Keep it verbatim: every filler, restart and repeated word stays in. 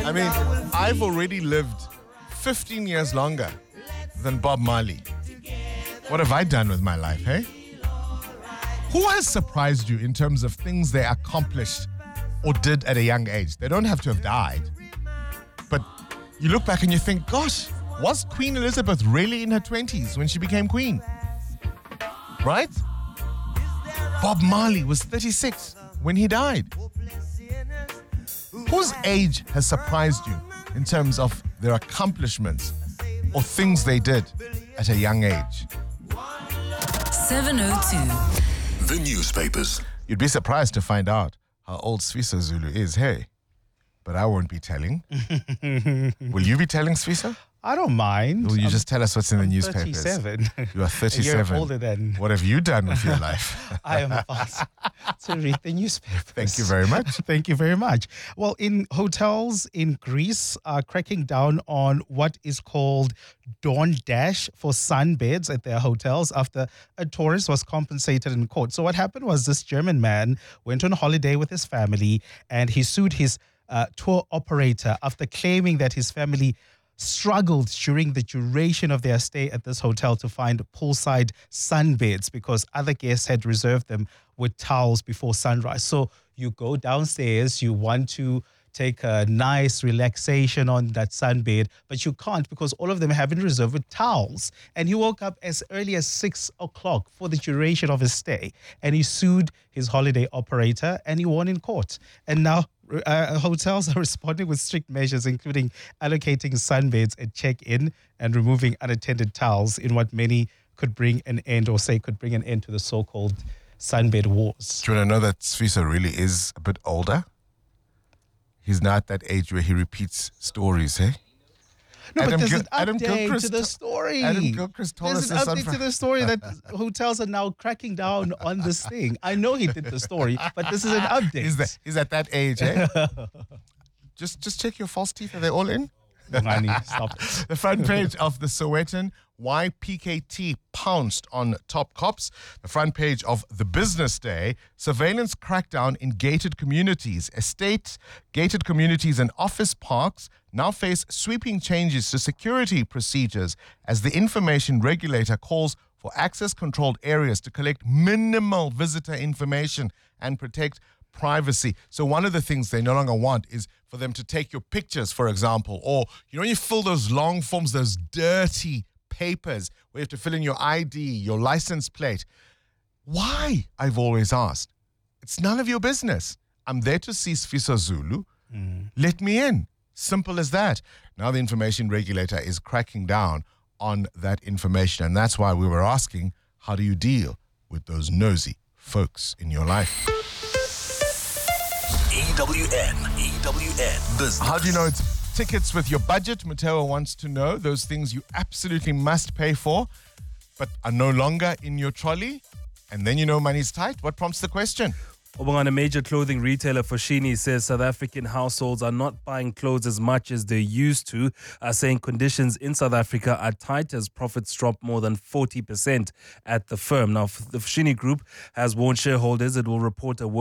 I mean, I've already lived fifteen years longer than Bob Marley. What have I done with my life, hey? Who has surprised you in terms of things they accomplished or did at a young age? They don't have to have died. But you look back and you think, gosh, was Queen Elizabeth really in her twenties when she became queen? Right? Bob Marley was thirty-six when he died. Whose age has surprised you in terms of their accomplishments or things they did at a young age? seven oh two. The newspapers. You'd be surprised to find out how old Sfiso Zulu is, hey? But I won't be telling. Will you be telling, Sfiso? I don't mind. Will you I'm, just tell us what's in the I'm newspapers? thirty-seven. You are thirty-seven. A year older than. What have you done with your life? I am about to read the newspapers. Thank you very much. Thank you very much. Well, in hotels in Greece are cracking down on what is called Dawn Dash for sunbeds at their hotels after a tourist was compensated in court. So what happened was this German man went on holiday with his family and he sued his uh, tour operator after claiming that his family struggled during the duration of their stay at this hotel to find poolside sunbeds because other guests had reserved them with towels before sunrise. So you go downstairs, you want to take a nice relaxation on that sunbed, but you can't because all of them have been reserved with towels. And he woke up as early as six o'clock for the duration of his stay. And he sued his holiday operator and he won in court. And now Uh, hotels are responding with strict measures, including allocating sunbeds at check-in and removing unattended towels in what many could bring an end or say could bring an end to the so-called sunbed wars. Do you want to know that Sfiso really is a bit older? He's not at that age where he repeats stories, hey? No, Adam but there's Gil- an Adam update Gilchrist to the to- story. Adam Gilchrist told There's us an this on update to Fri- the story that hotels are now cracking down on this thing. I know he did the story, but this is an update. He's, that, he's at that age, eh? just, just check your false teeth. Are they all in? Honey, stop it. The front page of the Sowetan, why P K T pounced on top cops. The front page of the Business Day, surveillance crackdown in gated communities. Estate, gated communities and office parks now face sweeping changes to security procedures as the information regulator calls for access-controlled areas to collect minimal visitor information and protect privacy. So one of the things they no longer want is for them to take your pictures, for example, or, you know, you fill those long forms, those dirty papers where you have to fill in your I D, your license plate. Why? I've always asked. It's none of your business. I'm there to see Sfiso Zulu. Mm. Let me in. Simple as that. Now the information regulator is cracking down on that information, and that's why we were asking, how do you deal with those nosy folks in your life? E W N, E W N Business. How do you know it's tickets with your budget? Mateo wants to know those things you absolutely must pay for, but are no longer in your trolley. And then you know money's tight. What prompts the question? Obongana, a major clothing retailer Foschini says South African households are not buying clothes as much as they used to, uh, saying conditions in South Africa are tight as profits drop more than forty percent at the firm. Now, the Foschini Group has warned shareholders it will report a